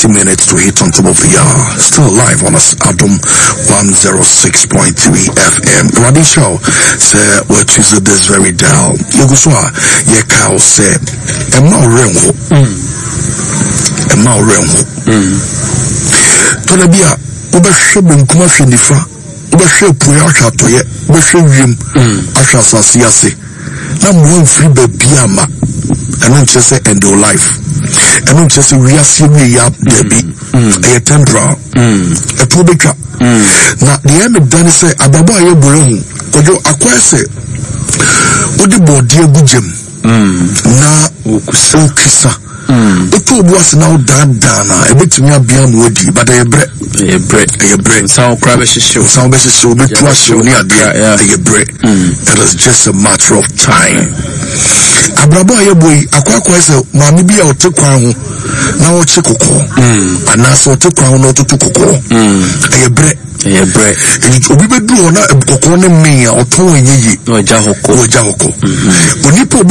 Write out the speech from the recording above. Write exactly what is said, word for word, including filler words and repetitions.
thirty minutes to hit on top of the hour. Still live on us Adom one oh six point three F M. Radi show say we choose this very dial. Yoguswa ye cow say I'm not renho. I'm not renho. Tonabia Uba Shebin Kumashi Nifa Uba Shepuya Chatoye Uba Shebim Asha Sasiasi Nam one free babyama and don't just say end your life. And don't just say we are seeing up Debbie a temporal a publica. Now the end of Danny say Ababa Yaburum or you acquire say what the body of Bujim na Ukisa. It was now done dana a bit me a biam woody, but a bread, a bread, a bread, sound crabbish show, sound best show, but was show near a bread. It was just a matter of time. Abraba ya boy, a quack was a mammy be out to crown. Now a chickoko, and now so to crown or to cocoa. A bread, a bread. It will be drawn a cocoa me or two in ye, or jahoko, or jahoko. When you